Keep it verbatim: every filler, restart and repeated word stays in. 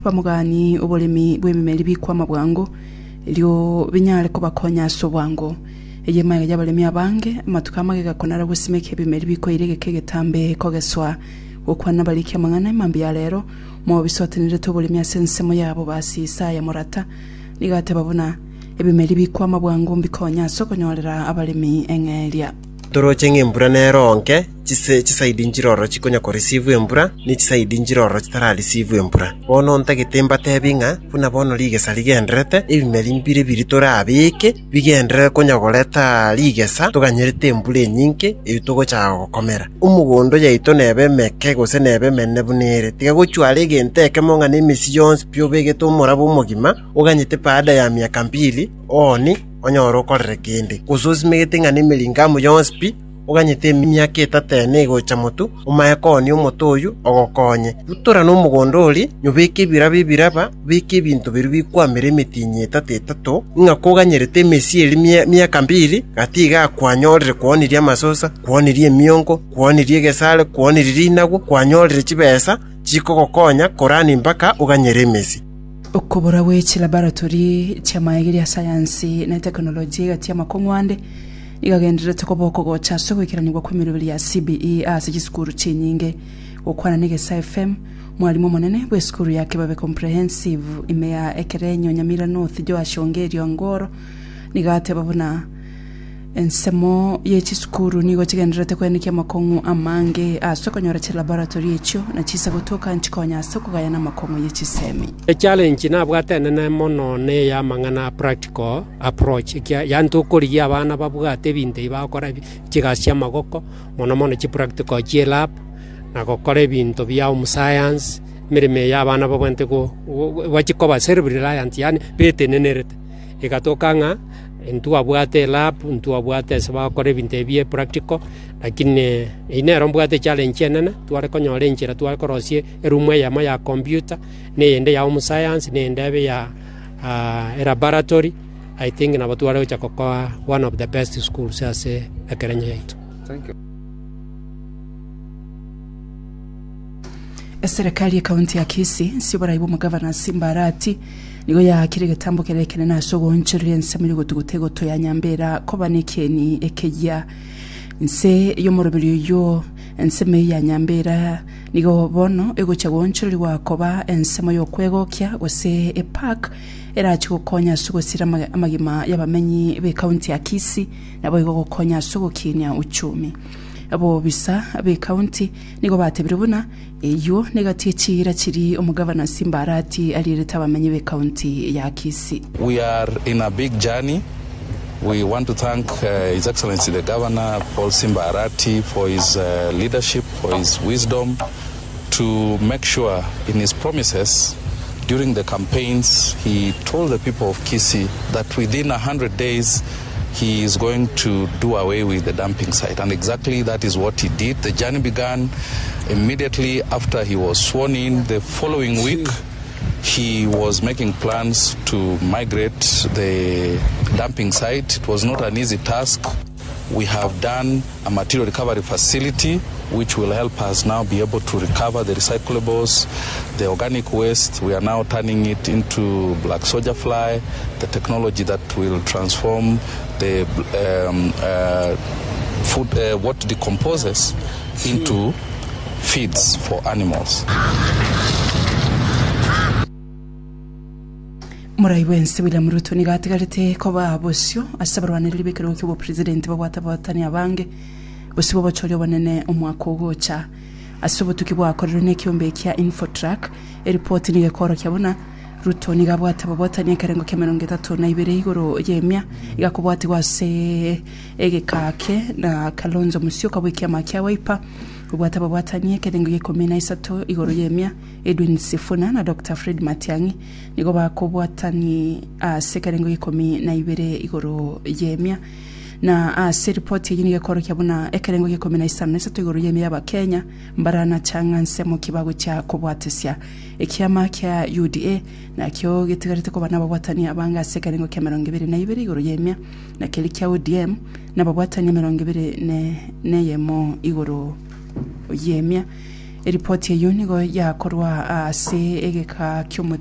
Bamugani obolemi bw'emimeri bikwama bwangu lyo binyale ko bakonya so bwangu eye maga yabalemi abange matuka amage gakonara busimeke ebimeri bikoirege kegetambe kogeswa okwana balike mangana mambi ya lero mo bisotenere to bolemi asensemo yabo basisa ya morata nigate babona ebimeri bikwama bwangu mbikonya so konyorera abalemi engelia toro chenge embura neronke chise chisaidi njiroro chikonya ko receive embura ni chisaidi njiroro chitara receive embura bono ntagitemba tebinga kuna bono ligesa ligendrete ebimeri mbire biri tora abike bigendere konya goleta ligesa tuganyerete embura nyinke ebitogo cha gokomera umugondo yaito nebe meke gose nebe menne bunere tiga gochwale genteke monga nemisi yons pyo begeto morabo mogima uganyete pada ya miaka mbili oni onyoro korre kende kuzuzi megetinga ni milingamu yonspi uganyete myaka etatene gocha motu umayekoni omotoyu ogokonye tutora no mugondoli nyubeke birabe biraba beke bintu biru bikwamere emetinye etatetato inga koganyerete mesi eri myaka mbili gatiga kwanyorere kwonirie amasosa kwonirie emiongo kwonirie gesale kwonirie inago kwanyorere chibesa chikogokonya korani mpaka uganyere mesi okobora wechi laboratory chamaigiri ya science na technology gati ya makongwande igagenderete ko boko gocha so kwikiranirwa ku mirubiri ya C B E ase giskuru chinyinge okwana nige F M mwalimu monene bwe skuru yake babe comprehensive imeya ekerenyo Nyamira North jo ashongerio ngoro nigate babona ensemo yechi skuru nigo chigenderete kwenikia makongu amange asokonyora chi laboratory echo na chisa gutoka nchikonya soko gaya na makongu yechi semi e challenge na bwatene na mono ne ya mangana practical approach kya yanto kori ya bana babugate binte bakora chigasya magoko mono mono chi practical chi lab na gokore binto bya um science mirime ya bana babwente ko wachikoba cerebral yani betenenerete ikatokanga entu abwate lab entu abwate saba kore binte bie practical lakini ine rombwate challenge nene tuare konyore nchira tuare korosie erumwe ya ma ya computer ne ende ya um science ne ende ya uh, laboratory I think na batuare cha kokoa one of the best schools ase akerenya yetu. Thank you. Serikali ya kaunti ya Kisii sibora ibo mugavana Simbarati nigo ya kirege tambo kerekene na sogo nchirire nsamiri gutugutego to ya Nyambera kobanekeni ekeya nse yo morobiri yo enseme ya Nyambera nigo bono ego chago nchirire wakoba ensemo yo kwegokya gose e park era chikokonya sugo sira amagima yabamenyi be kaunti ya Kisii nabo ego gokonya sugo kinya uchumi abo bisa abe county nigo batebirubuna eyo negatiyechira chiri omugavana Simbarati alireta bamenye be county ya Kisii. We are in a big journey. We want to thank uh, His Excellency the Governor Paul Simbarati for his uh, leadership, for his wisdom to make sure in his promises during the campaigns he told the people of Kisii that within a hundred days he is going to do away with the dumping site, and exactly that is what he did. The journey began immediately after he was sworn in. The following week, he was making plans to migrate the dumping site. It was not an easy task. We have done a material recovery facility which will help us now be able to recover the recyclables, the organic waste. We are now turning it into black soldier fly, the technology that will transform the um, uh, food, uh, what decomposes into feeds for animals. Muraiwense William Ruto ni gatigarite koba bosyo asabarwanirira bikero kibo president babwata batani abange bosibo bacholyo banene omwaka ogocha asobo tukibwa akorero ne kiombe kya Infotrack e report ni gekoro kyabona Ruto ni gabwata babwatani karengo ke mirongo itatu na ibere igoro yemya igakubwati wase egekake na Kalonzo Musyoka bwikya makya waipa ubwata babwatani karengo ke kumi na isatu igoro yemya Edwin Sifuna na Doctor Fred Matiangi nigo bakobwatani a sekarengo ke kumi na ibere igoro yemya na a se report yini gekoro kyabona ekarengo ke kumi na isatu igoro yemya ba Kenya mbarana changa nsemo kibago cha kubwatesya ekyama kya U D A na kyo gitigarite ko bana babwatani abanga sekarengo ke mirongo ibiri na ibiri igoro yemya na keli kya O D M na babwatani mirongo ibiri ne ne yemo igoro yemya eripoti eyo nigo yakorwa ase egeka kiomo